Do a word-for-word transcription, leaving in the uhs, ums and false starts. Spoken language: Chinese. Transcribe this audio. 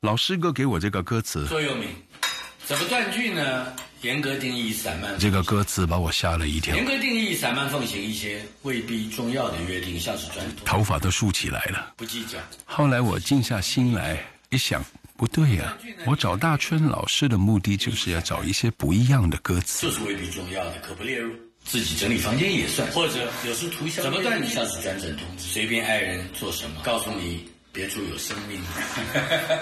老师哥给我这个歌词， 座右铭，怎么断句呢？严格定义散漫， 这个歌词把我吓了一跳。 严格定义散漫奉行一些未必重要的约定，像是转头， 头发都竖起来了， 不计较。 后来我静下心来一想，不对呀、啊，我找大春老师的目的就是要找一些不一样的歌词， 就是未必重要的，可不列入。自己整理房间也算，或者有时涂一下。怎么断句？像是转诊通知，随便爱人做什么，告诉你别处有生命。